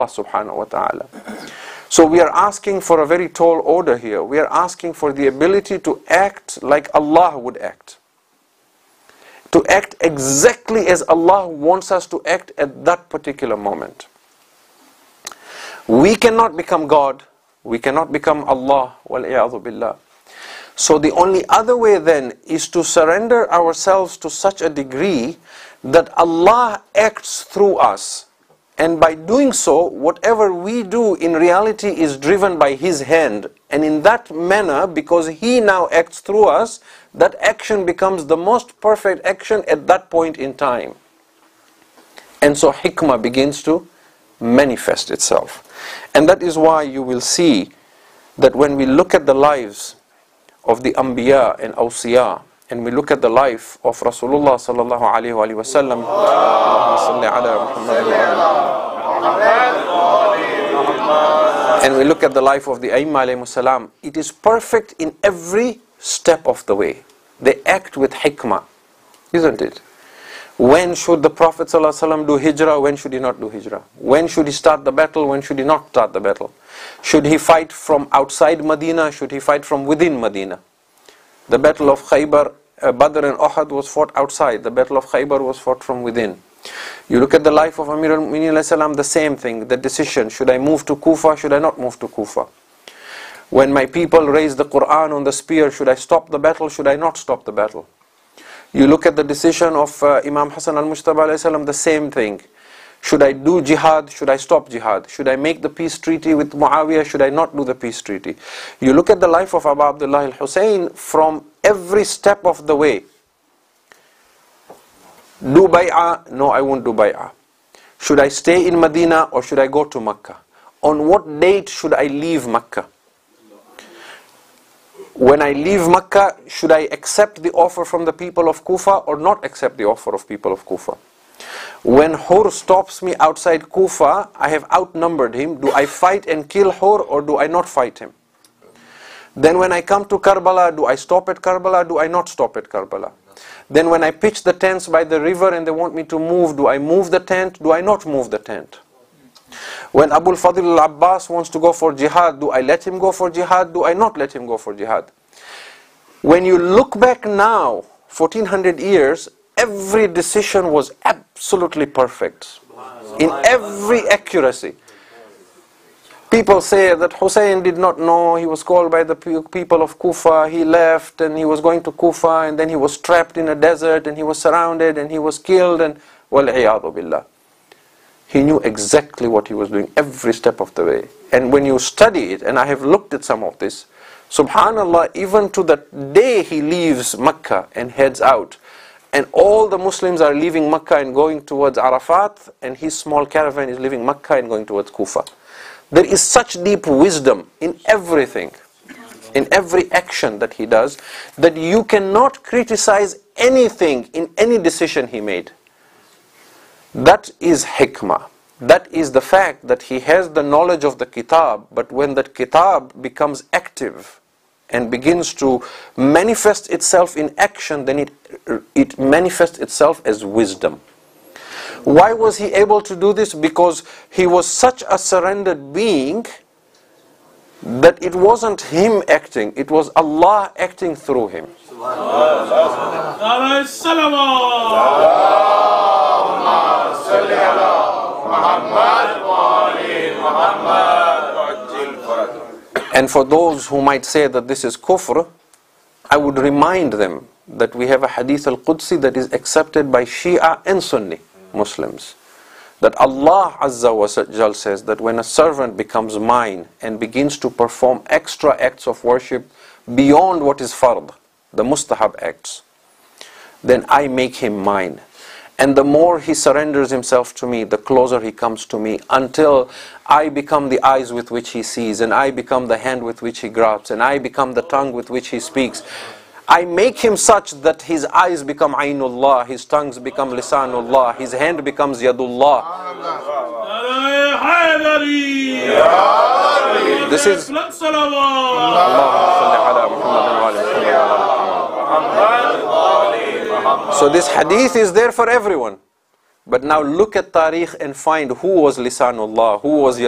subhanahu wa ta'ala. So we are asking for a very tall order here. We are asking for the ability to act like Allah would act. To act exactly as Allah wants us to act at that particular moment. We cannot become God. We cannot become Allah. Wal-iyadhu billah. So the only other way then is to surrender ourselves to such a degree that Allah acts through us. And by doing so, whatever we do in reality is driven by His hand. And in that manner, because He now acts through us, that action becomes the most perfect action at that point in time. And so hikmah begins to manifest itself. And that is why you will see that when we look at the lives of the Anbiya and Awsiya, and we look at the life of Rasulullah sallallahu alaihi wasallam, and we look at the life of the Aimma alayhimus salam, it is perfect in every step of the way. They act with hikmah, isn't it? When should the Prophet ﷺ do hijrah? When should he not do hijrah? When should he start the battle? When should he not start the battle? Should he fight from outside Medina? Should he fight from within Medina? The battle of Khaybar, Badr and Uhud was fought outside. The battle of Khaybar was fought from within. You look at the life of Amir al-Mu'minin alayhi salam, the same thing, the decision, should I move to Kufa, should I not move to Kufa? When my people raise the Quran on the spear, should I stop the battle, should I not stop the battle? You look at the decision of Imam Hassan al-Mujtaba alayhi salam, the same thing. Should I do jihad, should I stop jihad? Should I make the peace treaty with Muawiyah, should I not do the peace treaty? You look at the life of Abu Abdullah al-Hussein from every step of the way. Do bay'ah? No, I won't do bay'ah. Should I stay in Medina or should I go to Makkah? On what date should I leave Makkah? When I leave Makkah, should I accept the offer from the people of Kufa or not accept the offer of people of Kufa? When Hur stops me outside Kufa, I have outnumbered him. Do I fight and kill Hur or do I not fight him? Then when I come to Karbala, do I stop at Karbala? Do I not stop at Karbala? Then when I pitch the tents by the river and they want me to move, do I move the tent? Do I not move the tent? When Abu al-Fadl al-Abbas wants to go for jihad, do I let him go for jihad? Do I not let him go for jihad? When you look back now, 1400 years, every decision was absolutely perfect. In every accuracy. People say that Hussein did not know, he was called by the people of Kufa, he left and he was going to Kufa and then he was trapped in a desert and he was surrounded and he was killed and wal-iyadhu billah. He knew exactly what he was doing every step of the way. And when you study it, and I have looked at some of this, subhanallah, even to the day he leaves Makkah and heads out, and all the Muslims are leaving Makkah and going towards Arafat, and his small caravan is leaving Makkah and going towards Kufa. There is such deep wisdom in everything, in every action that he does, that you cannot criticize anything in any decision he made. That is hikmah. That is the fact that he has the knowledge of the kitab, but when that kitab becomes active and begins to manifest itself in action, then it manifests itself as wisdom. Why was he able to do this? Because he was such a surrendered being that it wasn't him acting, it was Allah acting through him. And for those who might say that this is kufr, I would remind them that we have a hadith al-Qudsi that is accepted by Shia and Sunni Muslims. That Allah Azza wa Jal says that when a servant becomes mine and begins to perform extra acts of worship beyond what is fard, the mustahab acts, then I make him mine. And the more he surrenders himself to me, the closer he comes to me, until I become the eyes with which he sees, and I become the hand with which he grasps, and I become the tongue with which he speaks. I make him such that his eyes become Ainullah, his tongues become Lisanullah, his hand becomes Yadullah. This is so this hadith is there for everyone. But now look at Tariq and find who was Lisanullah, who was